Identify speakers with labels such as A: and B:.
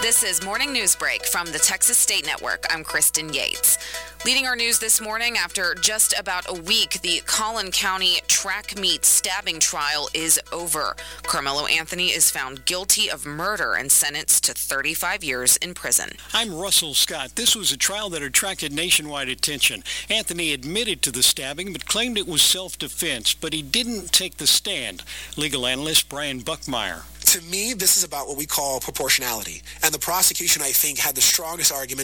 A: This is Morning News Break from the Texas State Network. I'm Kristen Yates. Leading our news this morning, after just about a week, the Collin County track meet stabbing trial is over. Carmelo Anthony is found guilty of murder and sentenced to 35 years in prison.
B: I'm Russell Scott. This was a trial that attracted nationwide attention. Anthony admitted to the stabbing but claimed it was self-defense, but he didn't take the stand. Legal analyst Brian Buckmeyer.
C: To me, this is about what we call proportionality. And the prosecution, I think, had the strongest argument